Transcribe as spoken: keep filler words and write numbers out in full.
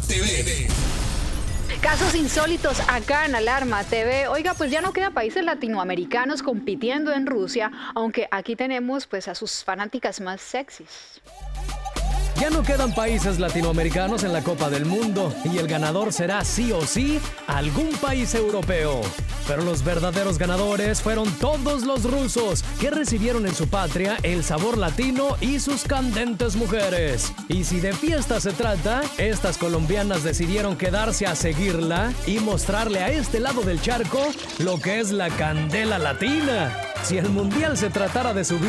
T V. Casos insólitos acá en Alarma T V. Oiga, pues ya no queda países latinoamericanos compitiendo en Rusia, aunque aquí tenemos pues a sus fanáticas más sexys. Ya no quedan países latinoamericanos en la Copa del Mundo y el ganador será sí o sí algún país europeo. Pero los verdaderos ganadores fueron todos los rusos que recibieron en su patria el sabor latino y sus candentes mujeres. Y si de fiesta se trata, estas colombianas decidieron quedarse a seguirla y mostrarle a este lado del charco lo que es la candela latina. Si el mundial se tratara de subir